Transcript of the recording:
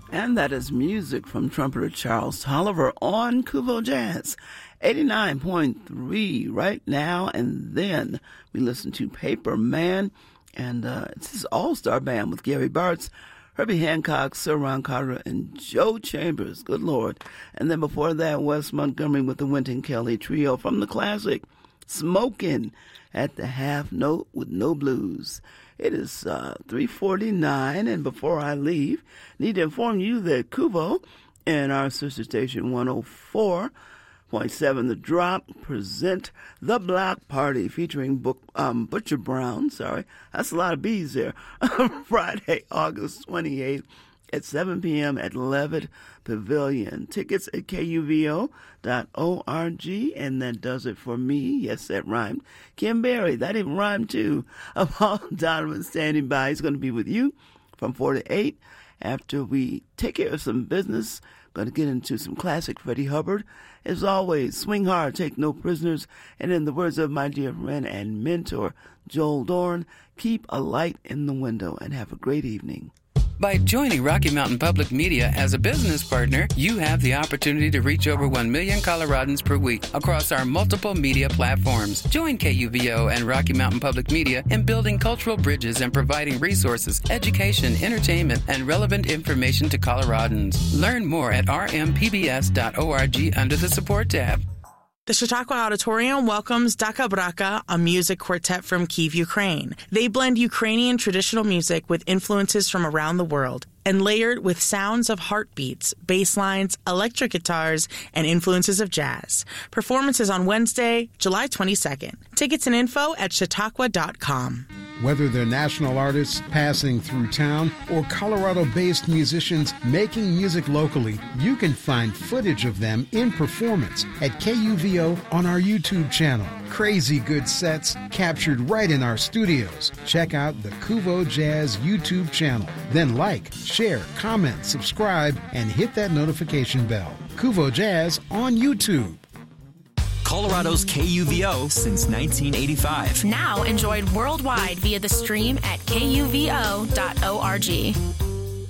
And that is music from trumpeter Charles Tolliver on Kuvo Jazz 89.3 right now. And then we listen to Paper Man, and it's his all-star band with Gary Bartz, Herbie Hancock, Sir Ron Carter, and Joe Chambers. Good Lord. And then before that, Wes Montgomery with the Wynton Kelly Trio from the classic Smokin' at the Half Note with No Blues. It is 3:49, and before I leave, need to inform you that Kuvo and our sister station 104.7 The Drop present The Block Party featuring Butcher Brown. Sorry, that's a lot of B's there. Friday, August 28th at 7 p.m. at Levitt Pavilion. Tickets at kuvo.org, and that does it for me. Yes, that rhymed. Kim Berry, that even rhymed too. Paul Donovan standing by. He's going to be with you from 4 to 8. After we take care of some business, going to get into some classic Freddie Hubbard. As always, swing hard, take no prisoners, and in the words of my dear friend and mentor, Joel Dorn, keep a light in the window, and have a great evening. By joining Rocky Mountain Public Media as a business partner, you have the opportunity to reach over 1 million Coloradans per week across our multiple media platforms. Join KUVO and Rocky Mountain Public Media in building cultural bridges and providing resources, education, entertainment, and relevant information to Coloradans. Learn more at rmpbs.org under the Support tab. The Chautauqua Auditorium welcomes Daka Braka, a music quartet from Kyiv, Ukraine. They blend Ukrainian traditional music with influences from around the world and layered with sounds of heartbeats, bass lines, electric guitars, and influences of jazz. Performances on Wednesday, July 22nd. Tickets and info at chautauqua.com. Whether they're national artists passing through town or Colorado-based musicians making music locally, you can find footage of them in performance at KUVO on our YouTube channel. Crazy good sets captured right in our studios. Check out the Kuvo Jazz YouTube channel. Then like, share, comment, subscribe, and hit that notification bell. Kuvo Jazz on YouTube. Colorado's KUVO since 1985. Now enjoyed worldwide via the stream at kuvo.org.